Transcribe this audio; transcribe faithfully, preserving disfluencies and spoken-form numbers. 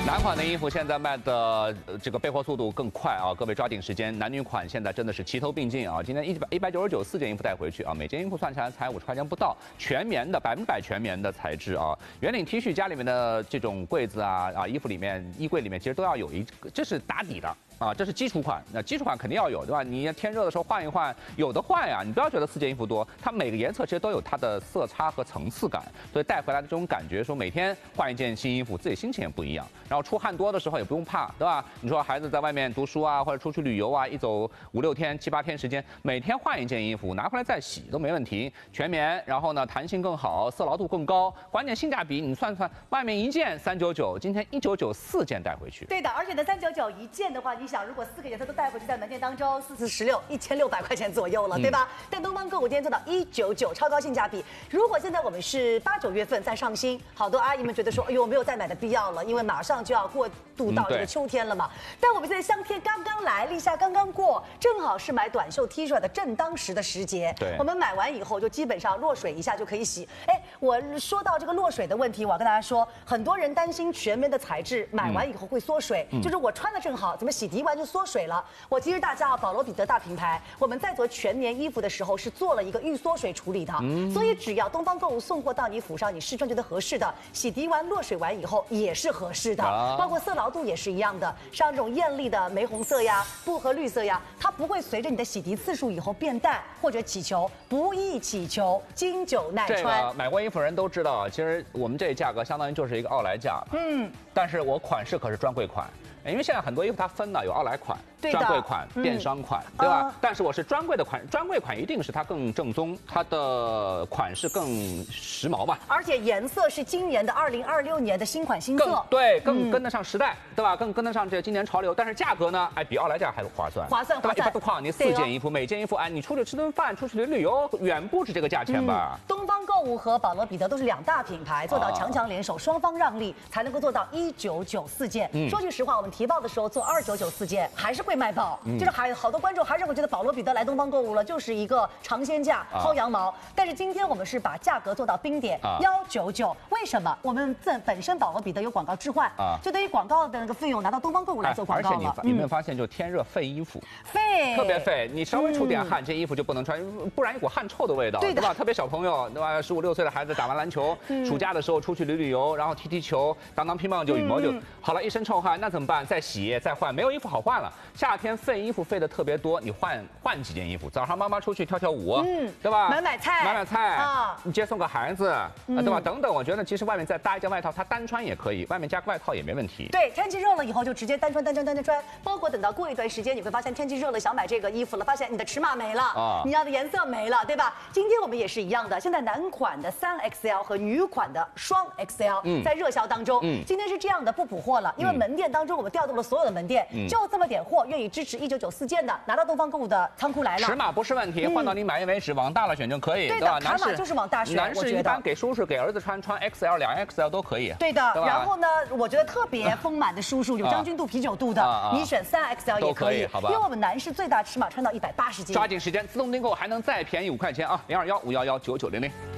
男款的衣服现在卖的呃这个备货速度更快啊，各位抓紧时间。男女款现在真的是齐头并进啊！今天一百一百九十九四件衣服带回去啊，每件衣服算起来才五十块钱不到，全棉的百分百全棉的材质啊。圆领 T 恤家里面的这种柜子啊啊衣服里面衣柜里面其实都要有一个，这是打底的。 啊，这是基础款，那基础款肯定要有，对吧？你天热的时候换一换，有的换呀。你不要觉得四件衣服多，它每个颜色其实都有它的色差和层次感，所以带回来的这种感觉，说每天换一件新衣服，自己心情也不一样。然后出汗多的时候也不用怕，对吧？你说孩子在外面读书啊，或者出去旅游啊，一走五六天、七八天时间，每天换一件衣服，拿回来再洗都没问题。全棉，然后呢弹性更好，色牢度更高，关键性价比你算算，外面一件三九九，今天一九九四件带回去。 对的，而且呢三九九一件的话，你想如果四个颜色都带回去，在门店当中四四十六，一千六百块钱左右了，对吧？嗯、但东方购物今天做到一九九，超高性价比。如果现在我们是八九月份再上新，好多阿姨们觉得说，哎呦，没有再买的必要了，因为马上就要过渡到这个秋天了嘛。嗯、但我们现在香天刚刚来，立夏刚刚过，正好是买短袖 T 恤的正当时的时节。 对， 我们买完以后就基本上落水一下就可以洗。哎，我说到这个落水的问题，我要跟大家说，很多人担心全棉的材质买完以后会缩水，嗯、就是我穿的正好，怎么洗涤完就缩水了。 我提示大家啊，保罗彼得大品牌，我们在做全棉衣服的时候是做了一个预缩水处理的，嗯、所以只要东方购物送货到你府上，你试穿觉得合适的，洗涤完落水完以后也是合适的，啊、包括色牢度也是一样的。像这种艳丽的玫红色呀、薄荷绿色呀，它不会随着你的洗涤次数以后变淡或者起球，不易起球，经久耐穿。这个买过衣服人都知道，其实我们这价格相当于就是一个奥莱价，嗯，但是我款式可是专柜款。 因为现在很多衣服它分了有奥莱款、专柜款、嗯、电商款，对吧？呃、但是我是专柜的款，专柜款一定是它更正宗，它的款式更时髦嘛。 而且颜色是今年的二零二六年的新款新色， 对，更跟得上时代，嗯、对吧？更跟得上这个今年潮流。但是价格呢，哎，比奥莱价还划算， 划算划算。 何况你四件衣服，每件衣服，哎，你出去吃顿饭、出去旅游，远不止这个价钱吧？ 嗯、东方购物和保罗彼得都是两大品牌，做到强强联手，双方让利，才能够做到一九九四件。嗯、说句实话，我们提报的时候做二九九四件还是会卖爆，嗯、就是还好多观众还是会觉得保罗彼得来东方购物了就是一个尝鲜价、薅羊毛。啊、但是今天我们是把价格做到冰点幺九九，为什么？我们本本身保罗彼得有广告置换，啊、就等于广告的那个费用拿到东方购物来做广告了。 而且你你有没有发现，就天热费衣服， 费特别费，你稍微出点汗，嗯、这衣服就不能穿，不然一股汗臭的味道，对, 对吧？特别小朋友，对吧？十五六岁的孩子打完篮球，嗯、暑假的时候出去旅旅游，然后踢踢球，当当乒乓球、羽毛球，嗯、好了，一身臭汗，那怎么办？再洗再换，没有衣服好换了。夏天费衣服费的特别多，你换换几件衣服。早上妈妈出去跳跳舞，嗯，对吧？ 买买菜， 买买菜啊，你接送个孩子，嗯、对吧？等等，我觉得其实外面再搭一件外套，它单穿也可以，外面加个外套也没问题。 对，天气热了以后就直接单穿单穿单穿穿，包括等到过一段时间，你会发现天气热了想买这个衣服了，发现你的尺码没了，啊，你要的颜色没了，对吧？今天我们也是一样的，现在男款的三 X L 和女款的双 X L 嗯在热销当中，嗯，今天是这样的不补货了，因为门店当中我们调动了所有的门店，嗯、就这么点货，愿意支持一九九四件的，拿到东方购物的仓库来了。 尺码不是问题，换到你满意为止，往大了选就可以， 对的，尺码就是往大选。 男士一般给叔叔、给儿子穿，穿 X L、两 X L 都可以。 对的，然后呢，我觉得特别丰满的叔叔有将军肚、啤酒肚的，你选三 X L 也可以，好吧？因为我们男士最大尺码穿到一百八十斤。 抓紧时间，自动订购还能再便宜五块钱啊！零二幺五幺幺九九零零。